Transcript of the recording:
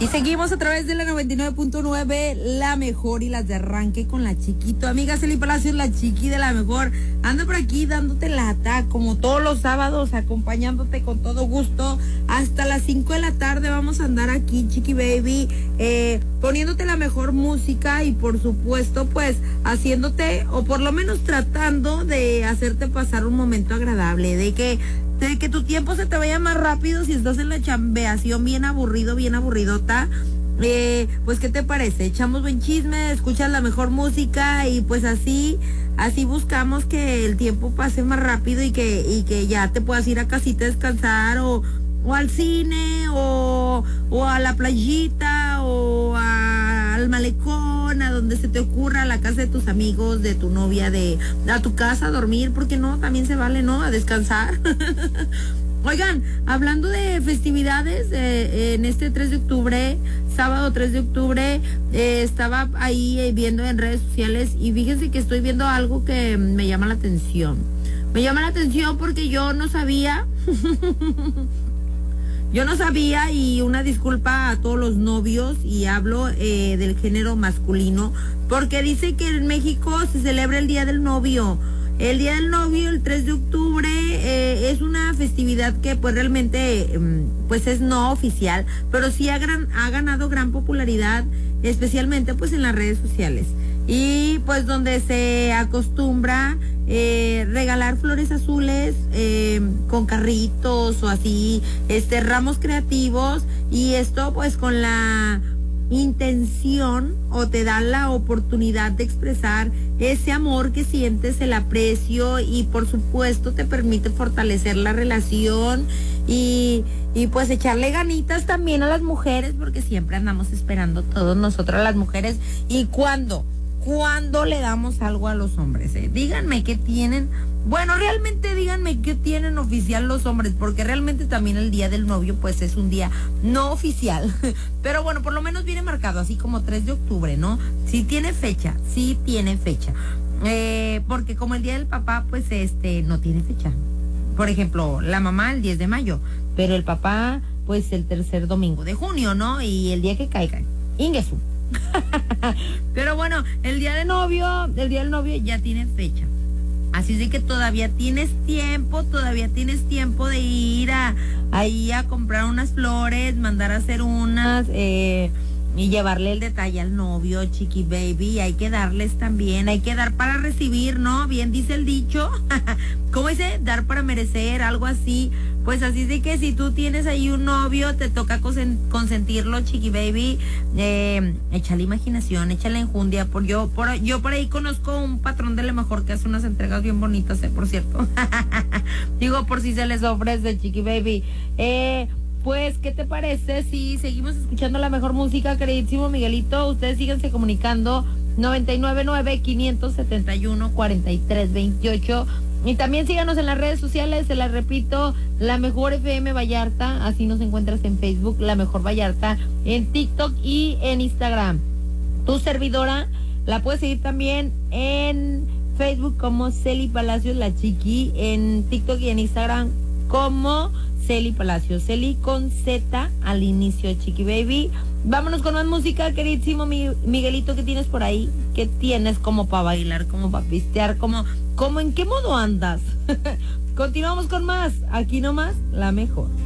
Y seguimos a través de la 99.9, la mejor y las de arranque con la Chiquito. Amiga Celi Palacios, la Chiqui de la mejor. Ando por aquí dándote lata, como todos los sábados, acompañándote con todo gusto. Hasta las 5 de la tarde vamos a andar aquí, Chiqui Baby, poniéndote la mejor música y por supuesto, pues, haciéndote, o por lo menos tratando de hacerte pasar un momento agradable, de que tu tiempo se te vaya más rápido si estás en la chambeación bien aburrido, bien aburridota. Pues, ¿qué te parece? Echamos buen chisme, escuchas la mejor música y pues así buscamos que el tiempo pase más rápido y que ya te puedas ir a casita a descansar o al cine o a la playita o al malecón, a donde se te ocurra, a la casa de tus amigos, de tu novia, a tu casa a dormir, porque no, también se vale, ¿no? A descansar. Oigan, hablando de festividades, en este 3 de octubre, sábado 3 de octubre, estaba ahí viendo en redes sociales y fíjense que estoy viendo algo que me llama la atención. Me llama la atención porque yo no sabía. Yo no sabía, y una disculpa a todos los novios, y hablo del género masculino, porque dice que en México se celebra el Día del Novio. El Día del Novio, el 3 de octubre, es una festividad que pues realmente pues es no oficial, pero sí ha ganado gran popularidad, especialmente pues en las redes sociales. Y pues donde se acostumbra regalar flores azules con carritos o así, ramos creativos, y esto pues con la intención, o te da la oportunidad de expresar ese amor que sientes, el aprecio, y por supuesto te permite fortalecer la relación y pues echarle ganitas también a las mujeres, porque siempre andamos esperando todos nosotros las mujeres. ¿Y cuándo le damos algo a los hombres? Díganme qué tienen. Bueno, realmente díganme qué tienen oficial los hombres, porque realmente también el Día del Novio pues es un día no oficial, pero bueno, por lo menos viene marcado así como 3 de octubre, ¿no? Sí tiene fecha, porque como el Día del Papá pues no tiene fecha. Por ejemplo, la mamá el 10 de mayo, pero el papá pues el tercer domingo de junio, ¿no? Y el día que caiga, Ingesu. Pero bueno, el Día del Novio ya tiene fecha. Así de que todavía tienes tiempo de ir ahí a comprar unas flores, mandar a hacer unas, y llevarle el detalle al novio, Chiqui Baby. Hay que darles también, hay que dar para recibir, ¿no? Bien dice el dicho. ¿Cómo dice? Dar para merecer, algo así. Pues así de que si tú tienes ahí un novio, te toca consentirlo, Chiqui Baby. Échale imaginación, échale enjundia. Yo por ahí conozco un patrón de lo mejor que hace unas entregas bien bonitas, por cierto. Digo, por si se les ofrece, Chiqui Baby. Pues, ¿qué te parece si seguimos escuchando la mejor música, queridísimo Miguelito? Ustedes síganse comunicando 999-571-4328. Y también síganos en las redes sociales, se las repito, La Mejor FM Vallarta, así nos encuentras en Facebook, La Mejor Vallarta, en TikTok y en Instagram. Tu servidora la puedes seguir también en Facebook como Celi Palacios, la Chiqui, en TikTok y en Instagram como Celi Palacios, Celi con Z al inicio, Chiqui Baby. Vámonos con más música, queridísimo Miguelito. ¿Qué tienes por ahí? ¿Qué tienes como para bailar, como para pistear, como en qué modo andas? Continuamos con más, aquí nomás, la mejor.